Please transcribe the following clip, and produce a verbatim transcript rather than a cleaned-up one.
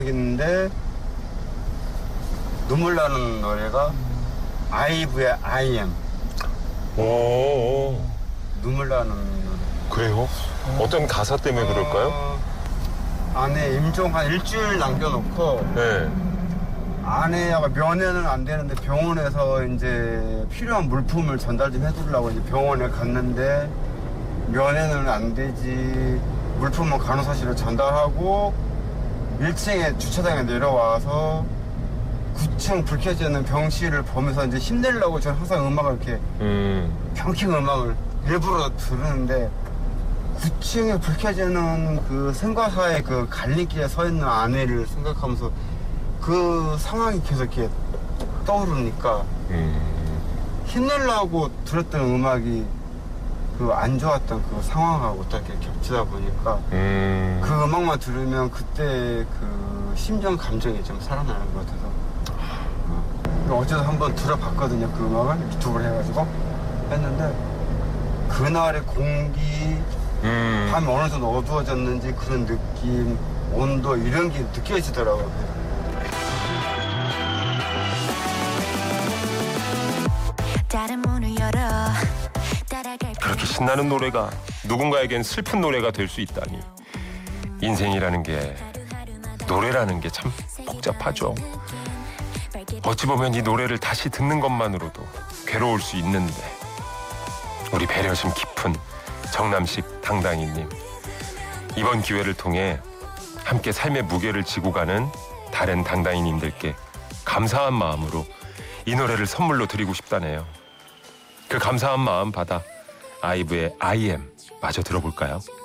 있는데 눈물 나는 노래가 아이브의 I am. 오, 눈물 나는 노래. 그래요? 어떤 가사 때문에 그럴까요? 어, 안에 임종 한 일주일 남겨놓고 네. 아내가 면회는 안 되는데 병원에서 이제 필요한 물품을 전달 좀 해주려고 이제 병원에 갔는데 면회는 안 되지. 물품은 간호사실에 전달하고 일 층에 주차장에 내려와서 구 층 불 켜져 있는 병실을 보면서 이제 힘내려고 저는 항상 음악을 이렇게 음, 평킹 음악을 일부러 들으는데 구 층에 불 켜져 있는 그 생과사의 그 갈림길에 서 있는 아내를 생각하면서 그 상황이 계속 이렇게 떠오르니까 음, 힘내려고 들었던 음악이 그 안 좋았던 그 상황하고 딱 이렇게 겹치다 보니까 음. 그 음악만 들으면 그때 그 심정 감정이 좀 살아나는 것 같아서 어. 어제도 한번 들어봤거든요. 그 음악을 유튜브를 해가지고 했는데 그날의 공기 음. 밤이 어느 정도 어두워졌는지 그런 느낌 온도 이런 게 느껴지더라고요. 다른 문을 열어 따라갈 그렇게 신나는 노래가 누군가에겐 슬픈 노래가 될 수 있다니. 인생이라는 게, 노래라는 게 참 복잡하죠. 어찌 보면 이 노래를 다시 듣는 것만으로도 괴로울 수 있는데, 우리 배려심 깊은 정남식 당당이님, 이번 기회를 통해 함께 삶의 무게를 지고 가는 다른 당당이님들께 감사한 마음으로 이 노래를 선물로 드리고 싶다네요. 그 감사한 마음 받아 아이브의 I am 마저 들어볼까요?